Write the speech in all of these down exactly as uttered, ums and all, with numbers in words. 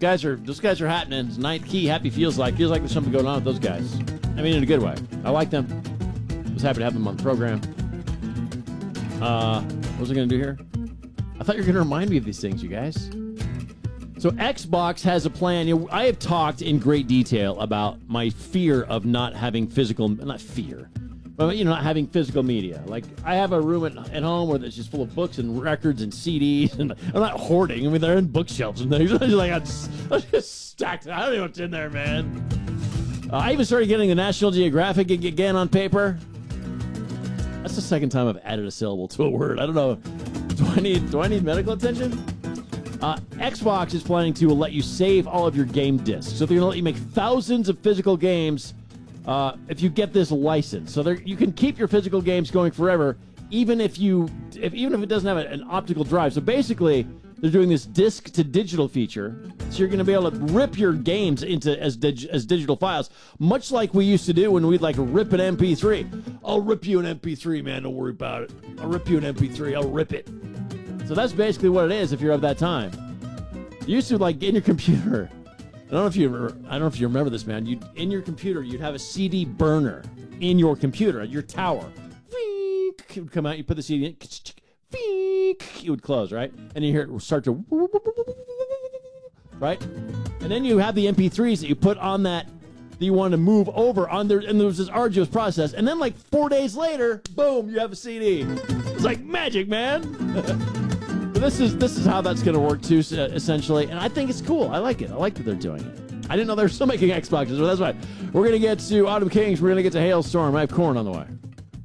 guys are those guys are happening. Ninth Key, Happy feels like feels like there's something going on with those guys. I mean, in a good way. I like them. I was happy to have them on the program. Uh, what was I going to do here? I thought you were going to remind me of these things, you guys. So Xbox has a plan. You know, I have talked in great detail about my fear of not having physical, not fear, but, you know, not having physical media. Like, I have a room at, at home where it's just full of books and records and C Ds, and I'm not hoarding. I mean, they're in bookshelves and things. I'm like, I'm just, I'm just stacked. I don't know what's in there, man. Uh, I even started getting the National Geographic again on paper. That's the second time I've added a syllable to a word. I don't know. Do I need, do I need medical attention? Uh, Xbox is planning to let you save all of your game discs. So they're going to let you make thousands of physical games uh, if you get this license. So you can keep your physical games going forever, even if you, if even if it doesn't have a, an optical drive. So basically, they're doing this disc to digital feature. So you're going to be able to rip your games into as dig, as digital files, much like we used to do when we'd like rip an M P three. I'll rip you an M P three, man. Don't worry about it. I'll rip you an M P three. I'll rip it. So that's basically what it is if you're of that time. You used to, like, in your computer, I don't know if you I don't know if you remember this, man. You in your computer, you'd have a C D burner in your computer at your tower. It would come out, you put the C D in, it would close, right? And you hear it start to, right? And then you have the M P threes that you put on that that you want to move over on there, and there was this arduous process. And then, like, four days later, boom, you have a C D. It's like magic, man. But this is this is how that's going to work, too, essentially. And I think it's cool. I like it. I like that they're doing it. I didn't know they were still making Xboxes, but that's right. We're going to get to Autumn Kings. We're going to get to Hailstorm. I have Corn on the way.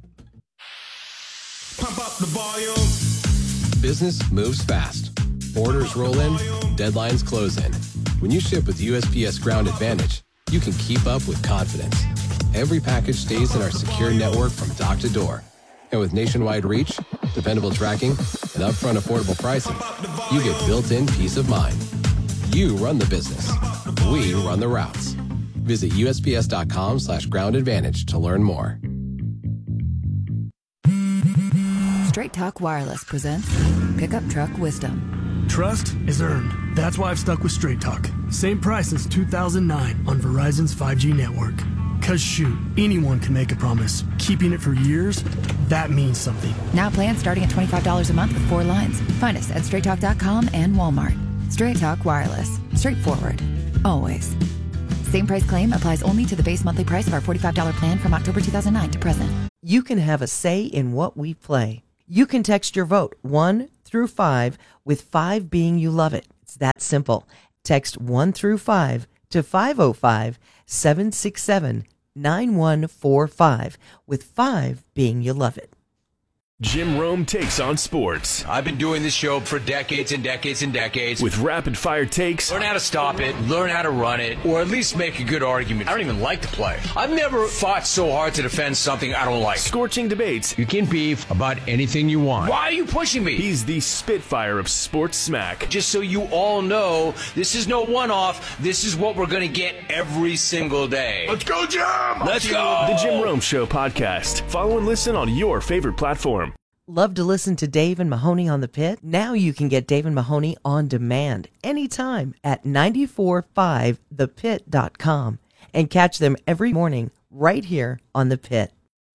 Pump up the volume. Business moves fast. Orders roll in. Deadlines close in. When you ship with U S P S Ground Advantage, you can keep up with confidence. Every package stays in our secure network from dock to door. And with nationwide reach, dependable tracking, and upfront affordable pricing, you get built-in peace of mind. You run the business. We run the routes. Visit U S P S dot com slash ground advantage to learn more. Straight Talk Wireless presents Pickup Truck Wisdom. Trust is earned. That's why I've stuck with Straight Talk. Same price since two thousand nine on Verizon's five G network. Cause shoot, anyone can make a promise. Keeping it for years, that means something. Now plans starting at twenty-five dollars a month with four lines. Find us at straight talk dot com and Walmart. Straight Talk Wireless. Straightforward. Always. Same price claim applies only to the base monthly price of our forty-five dollars plan from October two thousand nine to present. You can have a say in what we play. You can text your vote one through five, with five being you love it. It's that simple. Text one through five to five oh five, seven six seven, nine one four five, with five being you love it. Jim Rome takes on sports. I've been doing this show for decades and decades and decades. With rapid-fire takes. Learn how to stop it, learn how to run it, or at least make a good argument. I don't even like to play. I've never fought so hard to defend something I don't like. Scorching debates. You can beef about anything you want. Why are you pushing me? He's the Spitfire of sports smack. Just so you all know, this is no one-off. This is what we're going to get every single day. Let's go, Jim! Let's go! The Jim Rome Show podcast. Follow and listen on your favorite platform. Love to listen to Dave and Mahoney on the Pit? Now you can get Dave and Mahoney on demand anytime at nine four five the pit dot com and catch them every morning right here on The Pit.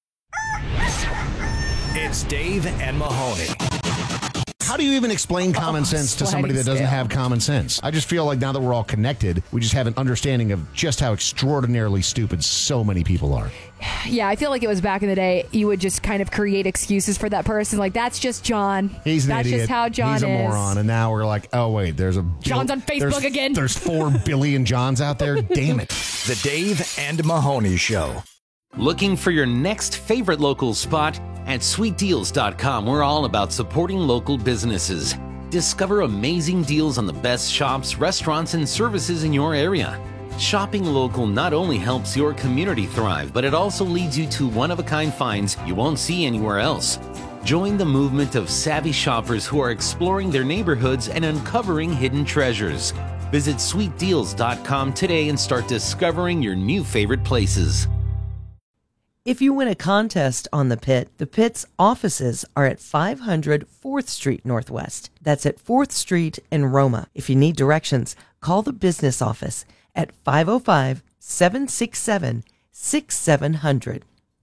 It's Dave and Mahoney. How do you even explain common Oh, sense to somebody that doesn't scale. have common sense? I just feel like now that we're all connected, we just have an understanding of just how extraordinarily stupid so many people are. Yeah, I feel like it was back in the day, you would just kind of create excuses for that person. Like, that's just John. He's an that's idiot. just how John He's a is. moron. And now we're like, oh, wait, there's a... John's on Facebook there's, again. There's four billion Johns out there. Damn it. The Dave and Mahoney Show. Looking for your next favorite local spot? At sweet deals dot com, we're all about supporting local businesses. Discover amazing deals on the best shops, restaurants, and services in your area. Shopping local not only helps your community thrive, but it also leads you to one-of-a-kind finds you won't see anywhere else. Join the movement of savvy shoppers who are exploring their neighborhoods and uncovering hidden treasures. Visit sweet deals dot com today and start discovering your new favorite places. If you win a contest on The Pit, The Pit's offices are at five hundred fourth Street Northwest. That's at fourth Street in Roma. If you need directions, call the business office at five oh five, seven six seven, six seven zero zero.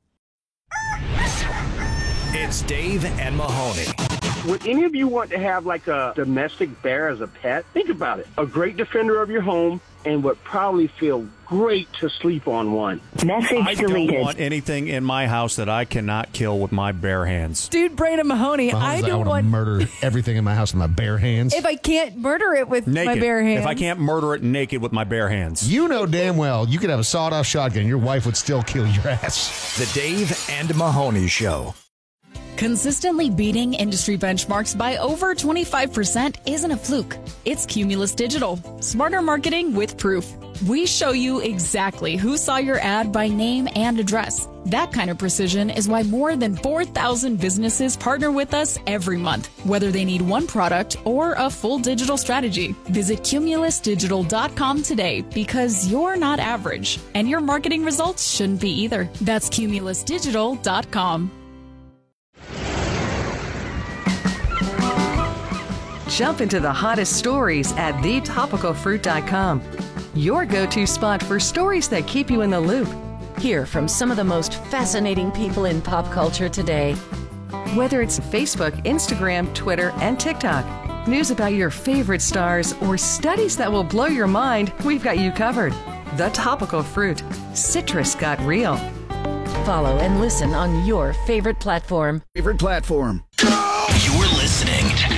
It's Dave and Mahoney. Would any of you want to have like a domestic bear as a pet? Think about it. A great defender of your home and would probably feel great to sleep on one. Message I deleted. I don't want anything in my house that I cannot kill with my bare hands. Dude, Brandon Mahoney, I don't I want to murder everything in my house with my bare hands. If I can't murder it with naked. my bare hands. If I can't murder it naked with my bare hands. You know damn well you could have a sawed-off shotgun. Your wife would still kill your ass. The Dave and Mahoney Show. Consistently beating industry benchmarks by over twenty-five percent isn't a fluke. It's Cumulus Digital. Smarter marketing with proof. We show you exactly who saw your ad by name and address. That kind of precision is why more than four thousand businesses partner with us every month, whether they need one product or a full digital strategy. Visit cumulus digital dot com today because you're not average, and your marketing results shouldn't be either. That's cumulus digital dot com. Jump into the hottest stories at the topical fruit dot com. Your go-to spot for stories that keep you in the loop. Hear from some of the most fascinating people in pop culture today. Whether it's Facebook, Instagram, Twitter, and TikTok, news about your favorite stars, or studies that will blow your mind, we've got you covered. The Topical Fruit. Citrus got real. Follow and listen on your favorite platform. Favorite platform. You're listening to